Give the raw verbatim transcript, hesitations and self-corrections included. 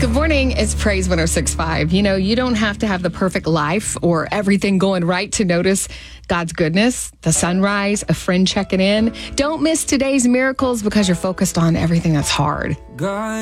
Good morning. It's Praise one oh six point five. You know, you don't have to have the perfect life or everything going right to notice God's goodness, the sunrise, a friend checking in. Don't miss today's miracles because you're focused on everything that's hard. God.